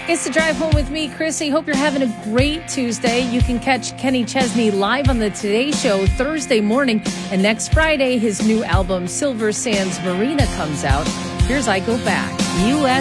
It's the Drive Home with me, Chrissy. Hope you're having a great Tuesday. You can catch Kenny Chesney live on the Today Show Thursday morning. And next Friday, his new album, Silver Sands Marina, comes out. Here's I Go Back. U.S.